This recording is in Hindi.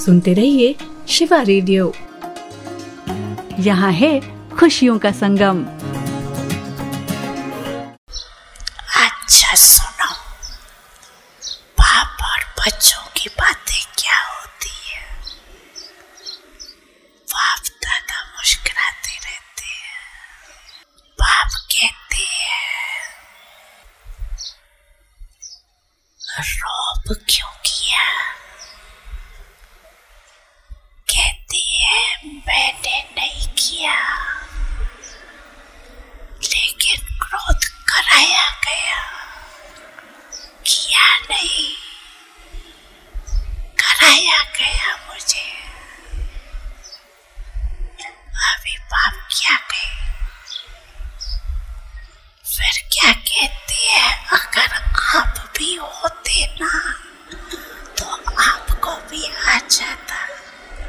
सुनते रहिए शिवा रेडियो। यहाँ है खुशियों का संगम। अच्छा सुनो, बाप और बच्चों की बातें क्या होती है। बाप दादा मुस्कुराते रहते हैं। बाप कहते हैं रोब क्यों किया। कहती है मैंने नहीं किया, लेकिन क्रोध कराया गया। किया नहीं, कराया गया मुझे। अभी बाप क्या कहे, फिर क्या कहती है, अगर आप भी होते ना